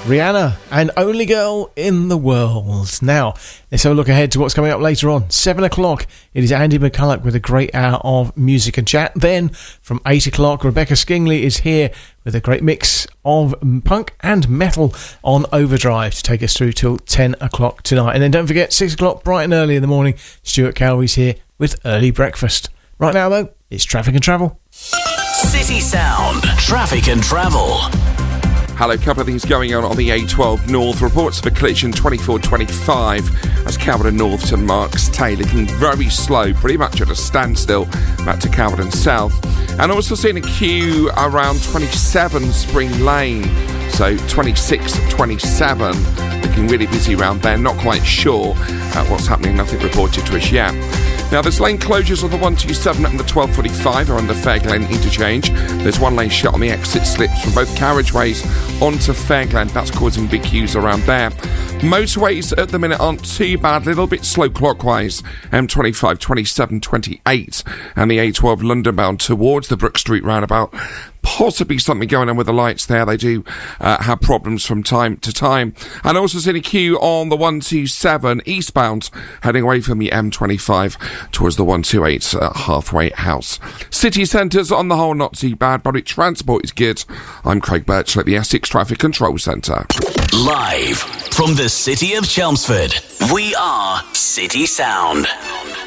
Rihanna and Only Girl in the World. Now, let's have a look ahead to what's coming up later on. 7 o'clock, it is Andy McCulloch with a great hour of music and chat. Then, from 8 o'clock, Rebecca Skingley is here with a great mix of punk and metal on Overdrive to take us through till 10 o'clock tonight. And then don't forget, 6 o'clock, bright and early in the morning, Stuart Cowley's here with Early Breakfast. Right now, though, it's Traffic and Travel. City Sound, Traffic and Travel. Hello, a couple of things going on the A12 North. Reports of a collision 2425 as Calverton North to Marks Tay, looking very slow, pretty much at a standstill back to Calverton South. And also seeing a queue around 27 Spring Lane, so 26, 27, looking really busy around there. Not quite sure what's happening, nothing reported to us yet. Now, there's lane closures on the 127 and the 1245 are under Fair Glen interchange. There's one lane shut on the exit slips from both carriageways onto Fair Glen. That's causing big queues around there. Motorways at the minute aren't too bad, a little bit slow clockwise. M25, 27, 28 and the A12 London bound towards the Brook Street roundabout. Possibly something going on with the lights there. They do have problems from time to time. And also seeing a queue on the 127 eastbound, heading away from the M25 towards the 128 halfway house. City centres on the whole not too bad. Public transport is good. I'm Craig Birchall at the Essex Traffic Control Centre. Live from the city of Chelmsford, we are City Sound.